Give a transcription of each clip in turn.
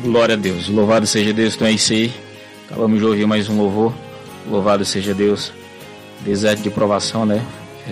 Glória a Deus, louvado seja Deus, então é isso aí. Acabamos de ouvir mais um louvor. Louvado seja Deus. Deserto de provação, né?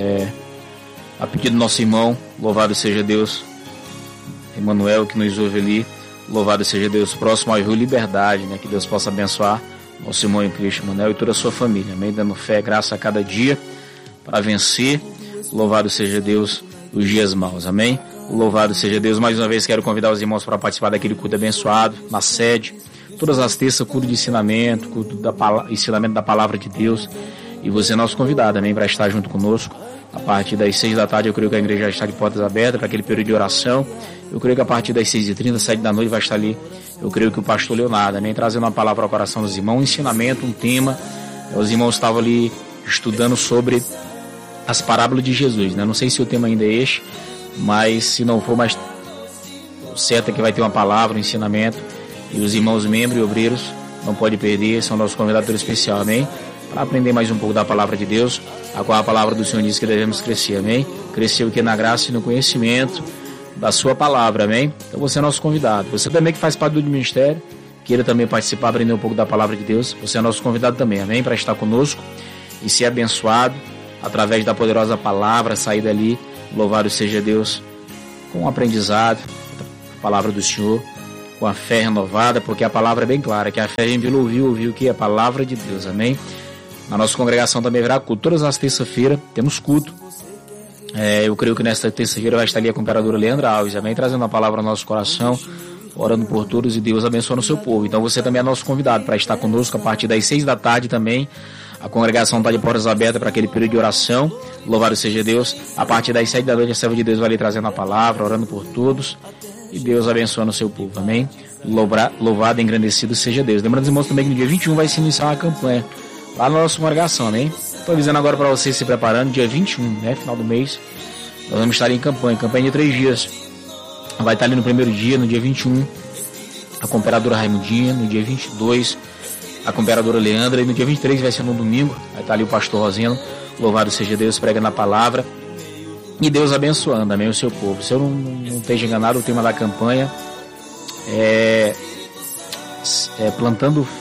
A pedido do nosso irmão, louvado seja Deus. Emanuel, que nos ouve ali, louvado seja Deus. Próximo ao Rio Liberdade, né? Que Deus possa abençoar nosso irmão em Cristo, Emanuel, e toda a sua família, amém? Dando fé, graça a cada dia para vencer. Louvado seja Deus os dias maus, amém? Louvado seja Deus. Mais uma vez quero convidar os irmãos para participar daquele culto abençoado na sede. Todas as terças, culto de ensinamento, ensinamento da palavra de Deus. E você é nosso convidado, amém, para estar junto conosco. A partir das 6 da tarde, eu creio que a igreja já está de portas abertas para aquele período de oração. Eu creio que a partir das 6h30, 7 da noite, vai estar ali, eu creio que o pastor Leonardo, amém, trazendo uma palavra ao coração dos irmãos, um ensinamento, um tema. Os irmãos estavam ali estudando sobre as parábolas de Jesus, né? Não sei se o tema ainda é este, mas se não for, mais certo é que vai ter uma palavra, um ensinamento, e os irmãos membros e obreiros não podem perder, são nossos convidados especial, amém? Para aprender mais um pouco da palavra de Deus, a qual a palavra do Senhor diz que devemos crescer, amém? Crescer o que na graça e no conhecimento da sua palavra, amém? Então você é nosso convidado. Você também que faz parte do ministério, queira também participar, aprender um pouco da palavra de Deus, você é nosso convidado também, amém? Para estar conosco e ser abençoado através da poderosa palavra, sair dali, louvado seja Deus, com o aprendizado, a palavra do Senhor, com a fé renovada, porque a palavra é bem clara, que a fé vem pelo ouvir o que é a palavra de Deus, amém? Na nossa congregação também haverá culto. Todas as terças-feiras temos culto. Eu creio que nesta terça-feira vai estar ali a imperadora Leandra Alves, amém? Trazendo a palavra ao nosso coração, orando por todos e Deus abençoando o seu povo. Então você também é nosso convidado para estar conosco a partir das 6 da tarde também. A congregação está de portas abertas para aquele período de oração. Louvado seja Deus. A partir das 7 da noite a serva de Deus vai ali trazendo a palavra, orando por todos. E Deus abençoando o seu povo, amém? Louvado e engrandecido seja Deus. Lembrando, irmãos, também que no dia 21 vai se iniciar uma campanha lá na nossa congregação, amém? Estou avisando agora para vocês se preparando, dia 21, né? Final do mês, nós vamos estar em campanha de 3 dias. Vai estar ali no primeiro dia, no dia 21, a Comperadora Raimundinha, no dia 22, a Comperadora Leandra, e no dia 23 vai ser no domingo, vai estar ali o pastor Roseno, louvado seja Deus, pregando a palavra, e Deus abençoando, amém, o seu povo. Se eu não esteja enganado, o tema da campanha é plantando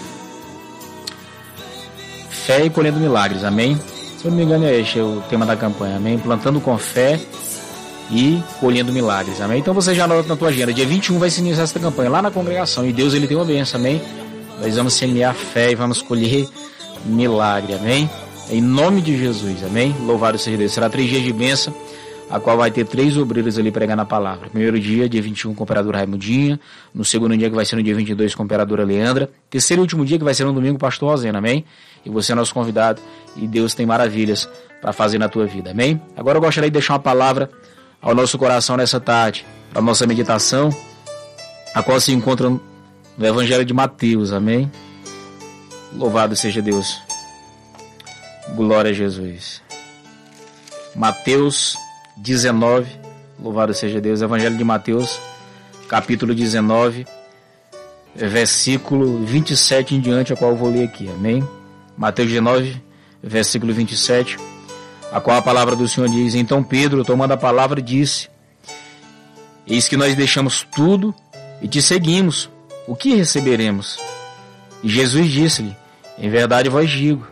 fé e colhendo milagres, amém? Se eu não me engano é este o tema da campanha, amém? Plantando com fé e colhendo milagres, amém? Então você já anota na tua agenda, dia 21 vai se iniciar essa campanha lá na congregação, e Deus ele tem uma bênção, amém? Nós vamos semear fé e vamos colher milagre, amém? Em nome de Jesus, amém? Louvado seja Deus. Será 3 dias de bênção, a qual vai ter 3 obreiros ali pregando a palavra. Primeiro dia, dia 21, com a Imperadora Raimundinha. No segundo dia, que vai ser no dia 22, com a Imperadora Leandra. Terceiro e último dia, que vai ser no domingo, pastor Rosena, amém? E você é nosso convidado, e Deus tem maravilhas para fazer na tua vida, amém? Agora eu gostaria de deixar uma palavra ao nosso coração nessa tarde, para a nossa meditação, a qual se encontra no Evangelho de Mateus, amém? Louvado seja Deus. Glória a Jesus. Mateus 19, louvado seja Deus. Evangelho de Mateus, capítulo 19, versículo 27 em diante, a qual eu vou ler aqui, amém? Mateus 19, versículo 27, a qual a palavra do Senhor diz: Então Pedro, tomando a palavra, disse: Eis que nós deixamos tudo e te seguimos, o que receberemos? E Jesus disse-lhe: Em verdade vos digo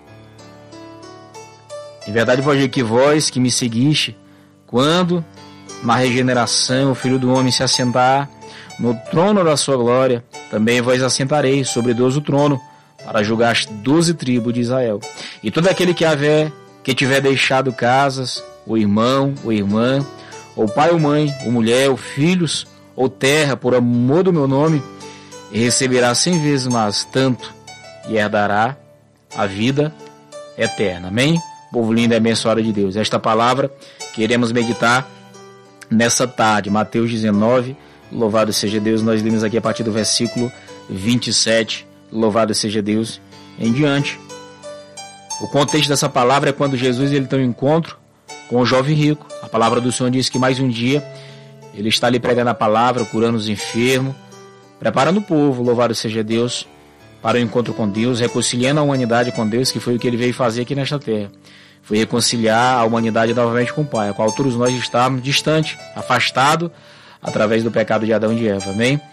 que vós que me seguiste, quando na regeneração o Filho do Homem se assentar no trono da sua glória, também vós assentareis sobre 12 o trono, para julgar as 12 tribos de Israel. E todo aquele que tiver deixado casas, ou irmão, ou irmã, ou pai ou mãe, ou mulher, ou filhos, ou terra, por amor do meu nome, receberá 100 vezes mais tanto, e herdará a vida eterna. Amém? Povo lindo e abençoado de Deus. Esta palavra queremos meditar nessa tarde. Mateus 19, louvado seja Deus. Nós lemos aqui a partir do versículo 27, louvado seja Deus, em diante. O contexto dessa palavra é quando Jesus ele tem um encontro com o jovem rico. A palavra do Senhor diz que mais um dia ele está ali pregando a palavra, curando os enfermos, preparando o povo, louvado seja Deus, para o encontro com Deus, reconciliando a humanidade com Deus, que foi o que ele veio fazer aqui nesta terra. Foi reconciliar a humanidade novamente com o Pai, a qual todos nós estávamos distantes, afastados, através do pecado de Adão e de Eva, amém?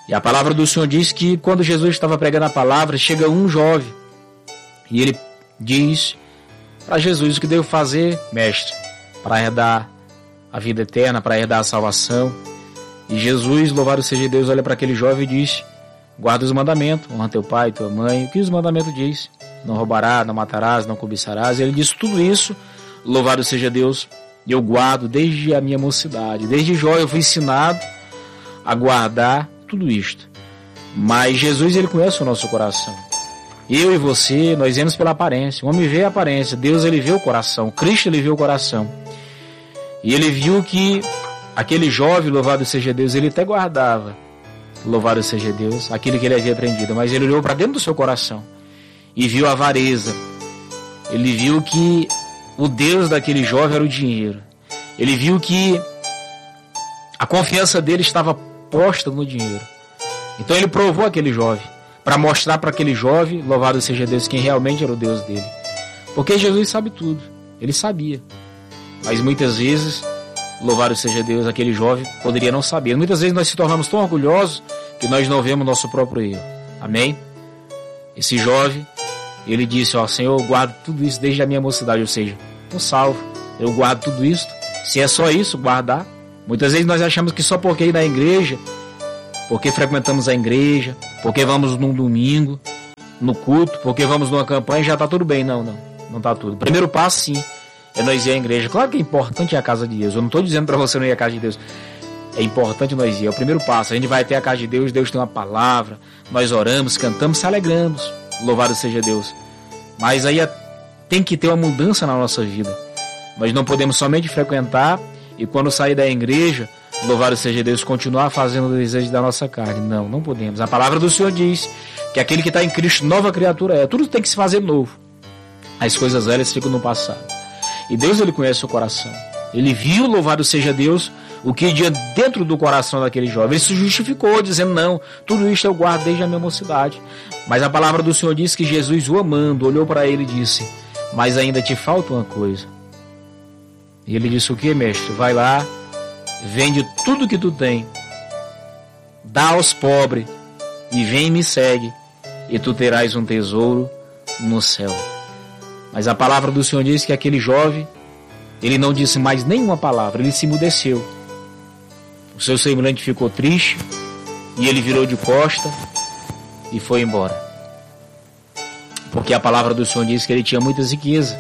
E a palavra do Senhor diz que quando Jesus estava pregando a palavra, chega um jovem e ele diz para Jesus: o que devo fazer, mestre, para herdar a vida eterna, para herdar a salvação? E Jesus, louvado seja Deus, olha para aquele jovem e diz: guarda os mandamentos, honra teu pai e tua mãe. O que os mandamentos diz? Não roubarás, não matarás, não cobiçarás. Ele diz tudo isso, louvado seja Deus, eu guardo desde a minha mocidade. Desde jovem eu fui ensinado a guardar tudo isto. Mas Jesus, ele conhece o nosso coração. Eu e você, nós vemos pela aparência. O homem vê a aparência, Deus, ele vê o coração. Cristo, ele vê o coração. E ele viu que aquele jovem, louvado seja Deus, ele até guardava, louvado seja Deus, aquilo que ele havia aprendido. Mas ele olhou para dentro do seu coração e viu a avareza. Ele viu que o Deus daquele jovem era o dinheiro. Ele viu que a confiança dele estava posta no dinheiro. Então ele provou aquele jovem para mostrar para aquele jovem, louvado seja Deus, quem realmente era o Deus dele. Porque Jesus sabe tudo, ele sabia. Mas muitas vezes, louvado seja Deus, aquele jovem poderia não saber. Muitas vezes nós se tornamos tão orgulhosos que nós não vemos nosso próprio erro. Amém? Esse jovem, ele disse: ó, Senhor, eu guardo tudo isso desde a minha mocidade. Ou seja, eu salvo, eu guardo tudo isso. Se é só isso, guardar. Muitas vezes nós achamos que só porque ir na igreja, porque frequentamos a igreja, porque vamos num domingo, no culto, porque vamos numa campanha, já está tudo bem. Não está tudo. O primeiro passo, sim, é nós ir à igreja. Claro que é importante ir à casa de Deus. Eu não estou dizendo para você não ir à casa de Deus. É importante nós ir. É o primeiro passo. A gente vai até a casa de Deus, Deus tem uma palavra, nós oramos, cantamos, se alegramos. Louvado seja Deus. Mas aí tem que ter uma mudança na nossa vida. Nós não podemos somente frequentar e quando sair da igreja, louvado seja Deus, continuar fazendo o desejo da nossa carne. Não podemos. A palavra do Senhor diz que aquele que está em Cristo, nova criatura é. Tudo tem que se fazer novo. As coisas velhas ficam no passado. E Deus, ele conhece o coração. Ele viu, louvado seja Deus, o que ia dentro do coração daquele jovem. Ele se justificou, dizendo: não, tudo isso eu guardo desde a minha mocidade. Mas a palavra do Senhor diz que Jesus, o amando, olhou para ele e disse: mas ainda te falta uma coisa. E ele disse: o que, mestre? Vai lá, vende tudo que tu tem, dá aos pobres e vem e me segue, e tu terás um tesouro no céu. Mas a palavra do Senhor diz que aquele jovem, ele não disse mais nenhuma palavra, ele se emudeceu. O seu semblante ficou triste e ele virou de costa e foi embora. Porque a palavra do Senhor diz que ele tinha muitas riquezas.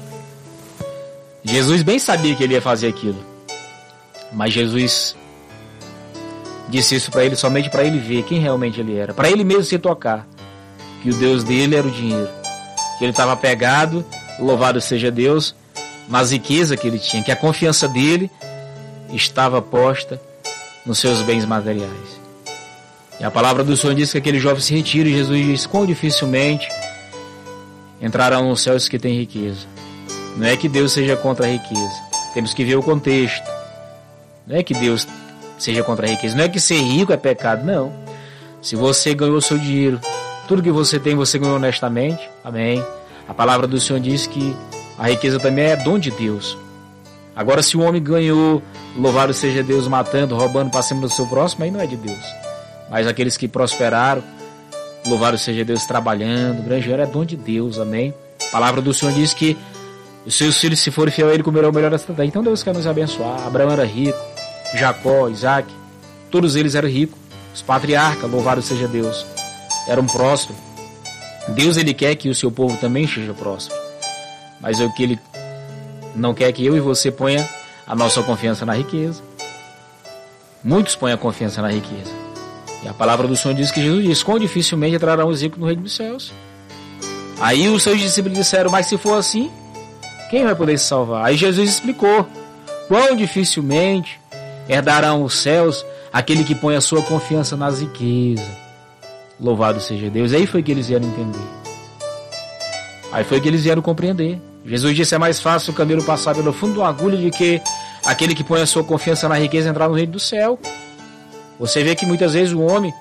Jesus bem sabia que ele ia fazer aquilo. Mas Jesus disse isso para ele somente para ele ver quem realmente ele era. Para ele mesmo se tocar que o Deus dele era o dinheiro. Que ele estava apegado, louvado seja Deus, nas riquezas que ele tinha. Que a confiança dele estava posta nos seus bens materiais. E a palavra do Senhor diz que aquele jovem se retira e Jesus diz: quão dificilmente entrarão nos céus que têm riqueza. Não é que Deus seja contra a riqueza. Temos que ver o contexto. Não é que Deus seja contra a riqueza. Não é que ser rico é pecado, não. Se você ganhou o seu dinheiro, tudo que você tem, você ganhou honestamente. Amém. A palavra do Senhor diz que a riqueza também é dom de Deus. Agora, se o homem ganhou, louvado seja Deus, matando, roubando para cima do seu próximo, aí não é de Deus. Mas aqueles que prosperaram, louvado seja Deus, trabalhando, granjeiro, é dom de Deus. Amém. A palavra do Senhor diz que os seus filhos, se forem fiel a ele, comerão o melhor desta terra. Então Deus quer nos abençoar. Abraão era rico, Jacó, Isaac, todos eles eram ricos. Os patriarcas, louvado seja Deus, eram prósperos. Deus, ele quer que o seu povo também seja próspero. Mas o que ele não quer que eu e você ponha a nossa confiança na riqueza. Muitos põem a confiança na riqueza. E a palavra do Senhor diz que Jesus diz: quão dificilmente entrarão os ricos no reino dos céus. Aí os seus discípulos disseram: mas se for assim, quem vai poder se salvar? Aí Jesus explicou: quão dificilmente herdarão os céus aquele que põe a sua confiança nas riquezas. Louvado seja Deus. Aí foi que eles vieram entender. Aí foi que eles vieram compreender. Jesus disse: é mais fácil o camelo passar pelo fundo de uma agulha do que aquele que põe a sua confiança na riqueza entrar no reino do céu. Você vê que muitas vezes o homem,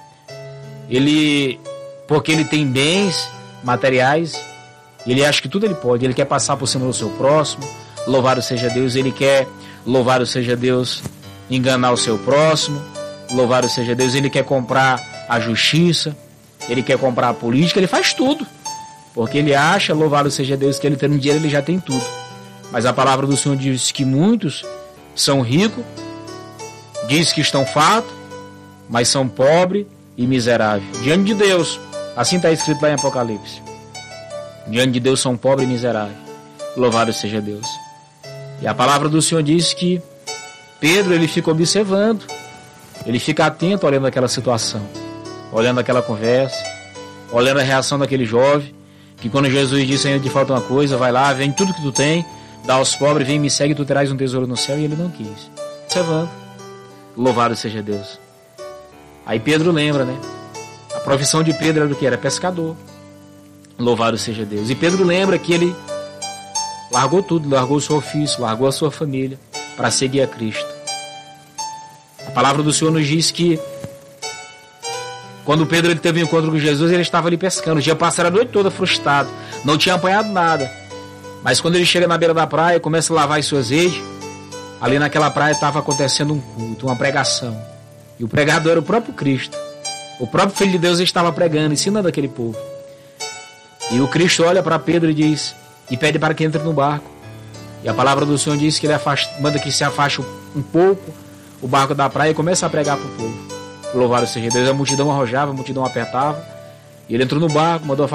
porque ele tem bens materiais, ele acha que tudo ele pode, ele quer passar por cima do seu próximo. Louvado seja Deus. Ele quer, louvado seja Deus, enganar o seu próximo. Louvado seja Deus. Ele quer comprar a justiça, ele quer comprar a política, ele faz tudo. Porque ele acha, louvado seja Deus, que ele tendo dinheiro ele já tem tudo. Mas a palavra do Senhor diz que muitos são ricos, diz que estão fartos, mas são pobres e miseráveis. Diante de Deus, assim está escrito lá em Apocalipse. Diante de Deus são pobres e miseráveis. Louvado seja Deus. E a palavra do Senhor diz que Pedro, ele fica observando, ele fica atento olhando aquela situação, olhando aquela conversa, olhando a reação daquele jovem, que quando Jesus disse ainda te falta uma coisa, vai lá, vende tudo que tu tem, dá aos pobres, vem me segue, tu terás um tesouro no céu, e ele não quis. Observando. Louvado seja Deus. Aí Pedro lembra, né? A profissão de Pedro era do que? Era pescador. Louvado seja Deus. E Pedro lembra que ele largou tudo, largou o seu ofício, largou a sua família para seguir a Cristo. A palavra do Senhor nos diz que quando Pedro ele teve um encontro com Jesus, ele estava ali pescando, tinha passado a noite toda frustrado, não tinha apanhado nada. Mas quando ele chega na beira da praia, começa a lavar as suas redes, ali naquela praia estava acontecendo um culto, uma pregação. E o pregador era o próprio Cristo. O próprio Filho de Deus estava pregando, ensinando aquele povo. E o Cristo olha para Pedro e diz, e pede para que entre no barco. E a palavra do Senhor diz que ele manda que se afaste um pouco o barco da praia e começa a pregar para o povo. Louvado seja Deus. A multidão arrojava, a multidão apertava. E ele entrou no barco, mandou